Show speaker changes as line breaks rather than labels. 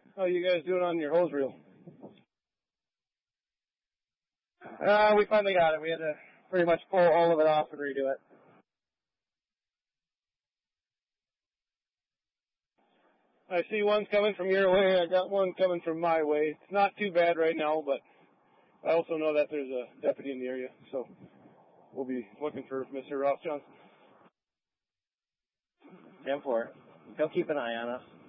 How you guys doing on your hose reel? We finally got it. We had to pretty much pull all of it off and redo it. I see one's coming from your way. I got one coming from my way. It's not too bad right now, but I also know that there's a deputy in the area, so we'll be looking for Mr. Ross Johnson.
10-4. He'll keep an eye on us.